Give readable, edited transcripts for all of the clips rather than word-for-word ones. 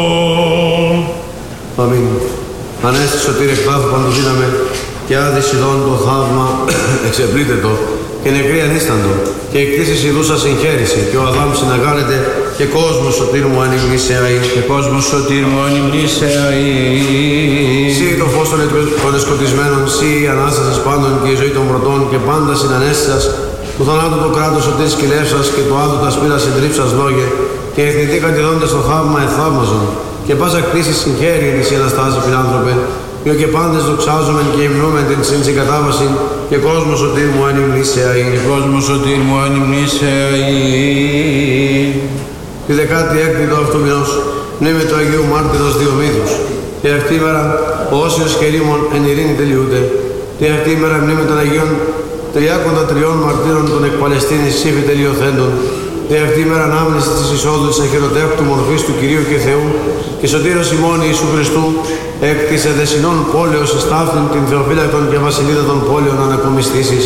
Αμήν. Ανέστη σωτήρε εκπάθου παντοδύναμε και άδεις ειδών το θαύμα εξεπλήτετο και νεκρή ανίσταντο και εκτίσεις ειδούσα συγχαίρηση και ο Αδάμ συναγάνεται και κόσμος σωτήρ μου ανυμνήσεα ή. Και κόσμος σωτήρ μου ανυμνήσεα ή. Σύ το φως των εσκοτισμένων, σύ η Ανάστασης πάντων και η ζωή των πρωτών και πάντα συνανέστησας του θανάτου το κράτος σωτήρ σκυλεύσας και του άδου τα σπήρα συντρίψας λόγε και εθνητοί κατηδόντες το θαύμα εθαύμαζον και πάσα κτήση συγχαίρει της η Αναστάση φιλάνθρωπε διό και πάντες δοξάζομεν και υμνούμεν την συγκατάβαση και κόσμο σωτήρ μου ανυμνήσεα ή. Και κόσμο σωτήρ μου ανυμνήσεα ή. Τη 16η του αυτού μηνός μνήμη του Αγίου Μάρτυρος Διομήδους. Τη αυτή ημέρα ο όσιος χερίμων εν ειρήνη τελειούται. Τη αυτή ημέρα μνήμη των Αγίων 33 μαρτύρων των εκ Παλαιστίνης σύφη τελειοθέντων. Τη αυτή ημέρα ανάμνηση της εισόδου της αχειροτεύκτου μορφής του Κυρίου και Θεού και σωτήρος ημών Ιησού Χριστού εκ της εδεσινών πόλεως εστάφην την Θεοφύλακτον και βασιλίδα των πόλεων ανακομιστήσεις.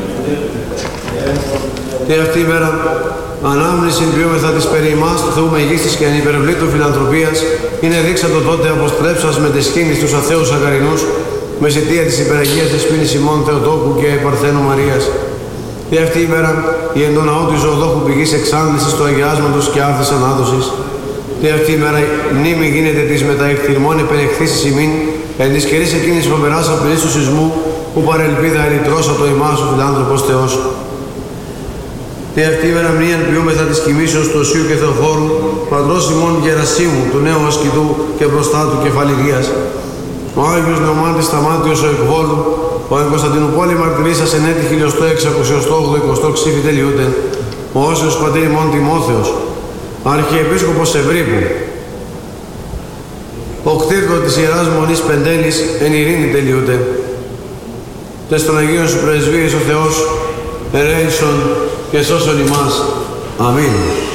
Τη αυτή ημέρα ανάμνηση ποιούμεθα της περί ημάς του Θεού μεγίστης και ανυπερβλήτου φιλανθρωπίας είναι δείξατο τότε αποστρέψας με τις σκήνης τους αθέους αγαρινούς με ζητία της υπεραγίας της πίνης ημών Θεοτόκου και Παρθένου Μαρίας. Τη αυτή ημέρα η εν το ναό του Ζωοδόχου πηγής εξάντλησης του αγιάσματος και άρθης ανάδοσης. Τη αυτή ημέρα η μνήμη γίνεται της μεταεκτηρμών επενεχθήσεις ημίν εν της καιρής εκείνης φοβεράς απειλής του σεισμού που παρελπίδα ερητρώσα το ημάς ο φιλάνθρωπος Θεός. Τη αυτή ημέρα μνήαν ποιούμεθα της κοιμήσεως του Οσίου και Θεοφόρου πατρός ημών Γερασίμου του νέου ασκητού και μπροστά του κεφαληγίας. Ο Άγιος Νεωμάτης Σταμάτιος ο Εκβόλου, ο εν Κωνσταντινούπολη μαρτυρήσας εν έτη 1688 ξύφη τελειούται, ο Όσιος Πατήρ ημών Τιμόθεος, Αρχιεπίσκοπος Ευρύπου, ο κτήρτο της Ιεράς Μονής Πεντέλης εν ειρήνη τελειούται. Τες των Αγίων σου πρεσβείες ο Θεός, ερέησον και σώσον ημάς. Αμήν.